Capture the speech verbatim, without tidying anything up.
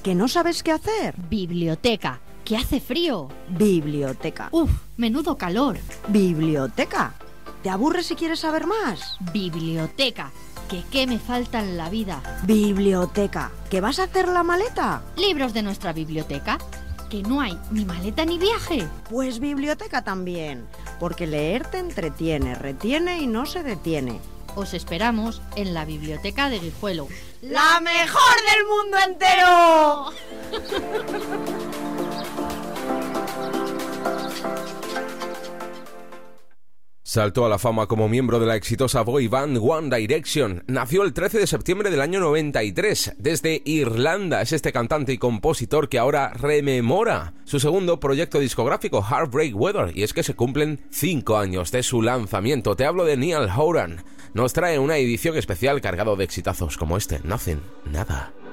¿Que no sabes qué hacer? Biblioteca, que hace frío. Biblioteca. Uf, menudo calor. Biblioteca. ¿Te aburres si quieres saber más? Biblioteca, que qué me falta en la vida. Biblioteca. ¿Que vas a hacer la maleta? Libros de nuestra biblioteca, que no hay ni maleta ni viaje. Pues biblioteca también, porque leer te entretiene, retiene y no se detiene. Os esperamos en la biblioteca de Guijuelo. ¡La mejor del mundo entero! Saltó a la fama como miembro de la exitosa boy band One Direction. Nació el trece de septiembre del año noventa y tres. Desde Irlanda es este cantante y compositor que ahora rememora su segundo proyecto discográfico, Heartbreak Weather, y es que se cumplen cinco años de su lanzamiento. Te hablo de Niall Horan. Nos trae una edición especial cargado de exitazos como este, Nothing, Nada.